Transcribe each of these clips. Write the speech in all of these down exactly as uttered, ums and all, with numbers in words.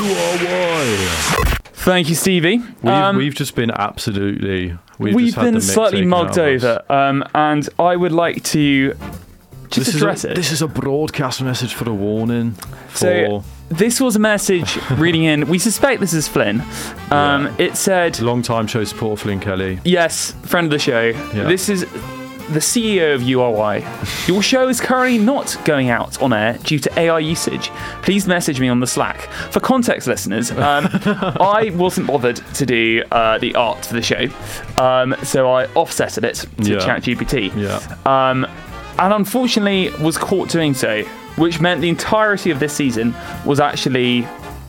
are why. Thank you, Stevie. We've, Um, we've just been absolutely... We've, we've just had been the mick slightly taken mugged out of us. over, um, and I would like to just This address is a, it. This is a broadcast message for a warning. For So, this was a message reading in. We suspect this is Flynn. Um, Yeah. It said, long-time show supporter Flynn Kelly. yes, friend of the show. Yeah. This is the C E O of U R Y. Your show is currently not going out on air due to A I usage. Please message me on the Slack. For context, listeners, um, I wasn't bothered to do uh, the art for the show, um, so I offsetted it to Yeah. ChatGPT. Yeah. Um, and unfortunately was caught doing so, which meant the entirety of this season was actually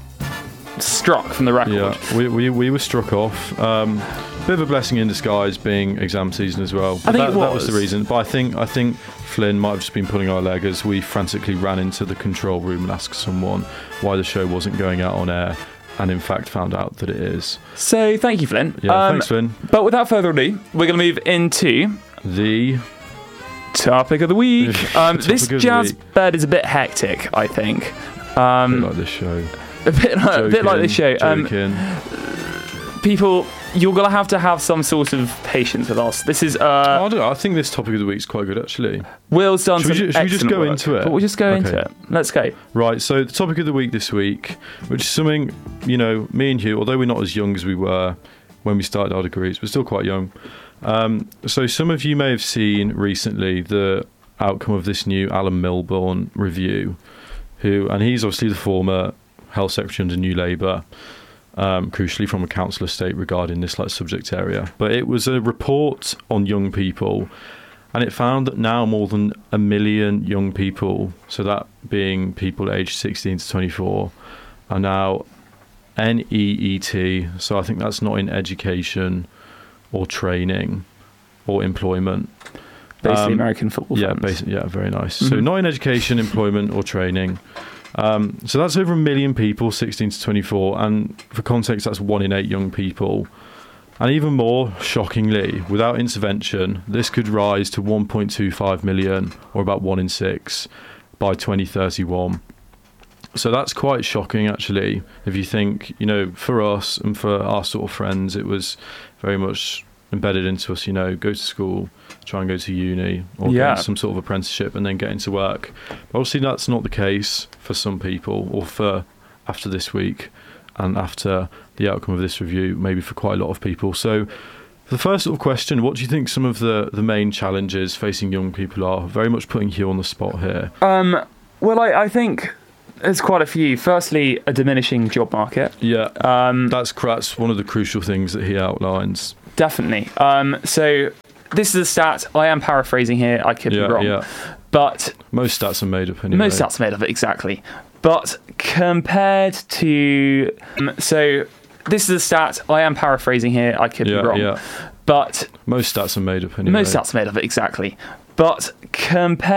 struck from the record. Yeah, we, we, we were struck off. Um, bit of a blessing in disguise being exam season as well. But I think that, it that was the was. reason. But I think I think Flynn might have just been pulling our leg as we frantically ran into the control room and asked someone why the show wasn't going out on air, and in fact found out that it is. So thank you, Flynn. Yeah, Um, thanks, Flynn. But without further ado, we're going to move into The topic of the week. Um, Topic this of the jazz week. bed is a bit hectic, I think. bit Um, like this show. a bit like, a bit like this show. Um, Joking. people, you're going to have to have some sort of patience with us. This is Oh, uh, I, don't know, I think this topic of the week's quite good actually. Will's done Should we some ju- should we just excellent go work, into it? But we'll just go Okay. into it. Let's go. Right, so the topic of the week this week, which is something, you know, me and Hugh, although we're not as young as we were when we started our degrees, we're still quite young. Um, so some of you may have seen recently the outcome of this new Alan Milburn review, who, and he's obviously the former Health Secretary under New Labour, um, crucially from a council estate regarding this like subject area. But it was a report on young people, and it found that now more than a million young people, so that being people aged sixteen to twenty-four, are now N E E T, so I think that's not in education or training or employment. Basically, Um, American football Yeah, fans. basically, yeah, very nice. So Mhm. not in education, employment or training. Um, so that's over a million people, sixteen to twenty-four, and for context, that's one in eight young people. And even more shockingly, without intervention, this could rise to one point two five million, or about one in six, by twenty thirty-one. So that's quite shocking, actually, if you think, you know, for us and for our sort of friends, it was very much embedded into us, you know, go to school, try and go to uni, or Yeah. get some sort of apprenticeship and then get into work. But obviously that's not the case for some people, or for after this week and after the outcome of this review, maybe for quite a lot of people. So the first sort of question, what do you think some of the, the main challenges facing young people are? Very much putting you on the spot here. Um, well, I, I think there's quite a few. Firstly, a diminishing job market. Yeah, Um, that's, that's one of the crucial things that he outlines. Definitely. Um, so this is a stat. I am paraphrasing here. I could Yeah, be wrong. yeah. But Most stats are made up anyway. most stats are made of it, exactly. But compared to... Um, so this is a stat. I am paraphrasing here. I could Yeah, be wrong. yeah. But Most stats are made up anyway. most stats are made of it, exactly. But compared...